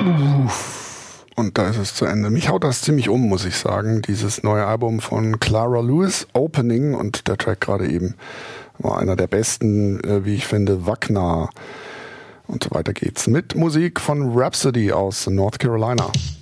Und da ist es zu Ende. Mich haut das ziemlich um, muss ich sagen. Dieses neue Album von Clara Lewis, Opening, und der Track gerade eben war einer der besten, wie ich finde, Wagner. Und so weiter geht's mit Musik von Rhapsody aus North Carolina.